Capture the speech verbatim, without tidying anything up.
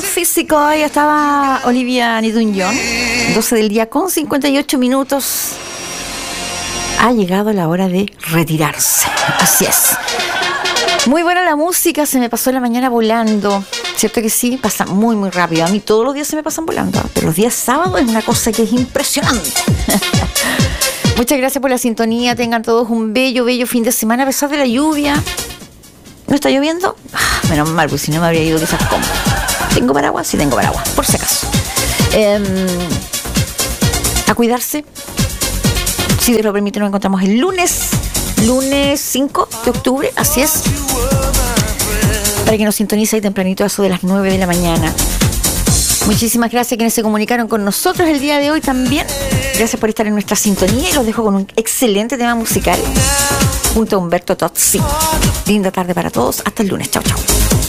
físico. Ahí estaba Olivia Newton-John. doce del día con cincuenta y ocho minutos. Ha llegado la hora de retirarse. Así es. Muy buena la música. Se me pasó la mañana volando. ¿Cierto que sí? Pasa muy, muy rápido. A mí todos los días se me pasan volando. Pero los días sábados es una cosa que es impresionante. Muchas gracias por la sintonía. Tengan todos un bello, bello fin de semana a pesar de la lluvia. ¿No está lloviendo? Ah, menos mal, pues si no me habría ido quizás como. ¿Tengo paraguas? Sí tengo paraguas, por si acaso. Eh, a cuidarse. Si Dios lo permite, nos encontramos el lunes. Lunes cinco de octubre, así es. Para que nos sintonice ahí tempranito a eso de las nueve de la mañana. Muchísimas gracias a quienes se comunicaron con nosotros el día de hoy también. Gracias por estar en nuestra sintonía y los dejo con un excelente tema musical junto a Humberto Tozzi. Linda tarde para todos. Hasta el lunes. Chau, chau.